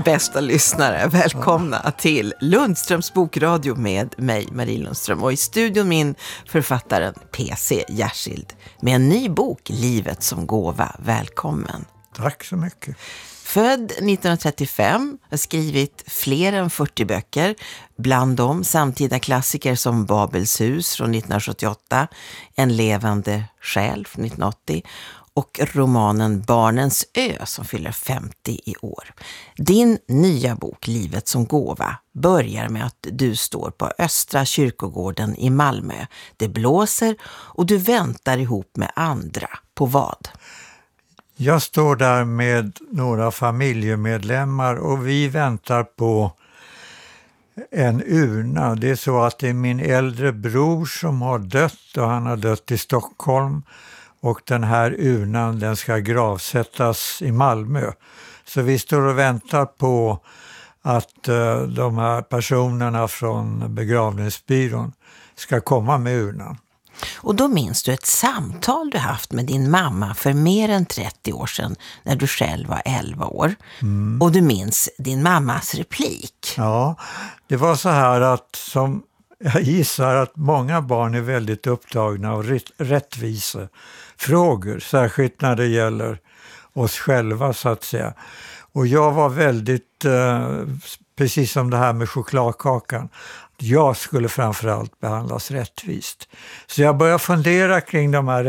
bästa lyssnare, välkomna till Lundströms bokradio med mig, Marie Lundström. Och i studion min författaren P.C. Järsild med en ny bok, Livet som gåva. Välkommen. Tack så mycket. Född 1935, har skrivit fler än 40 böcker, bland dem samtida klassiker som Babels hus från 1978, En levande själ från 1980 och romanen Barnens ö som fyller 50 i år. Din nya bok Livet som gåva börjar med att du står på Östra kyrkogården i Malmö. Det blåser och du väntar ihop med andra. På vad? Jag står där med några familjemedlemmar och vi väntar på en urna. Det är så att det är min äldre bror som har dött och han har dött i Stockholm. Och den här urnan, den ska gravsättas i Malmö. Så vi står och väntar på att de här personerna från begravningsbyrån ska komma med urnan. Och då minns du ett samtal du haft med din mamma för mer än 30 år sedan när du själv var 11 år. Och du minns din mammas replik. Ja, det var så här att som jag gissar att många barn är väldigt upptagna av rättvisefrågor, särskilt när det gäller oss själva så att säga. Och jag var väldigt, precis som det här med chokladkakan, jag skulle framförallt behandlas rättvist. Så jag började fundera kring de här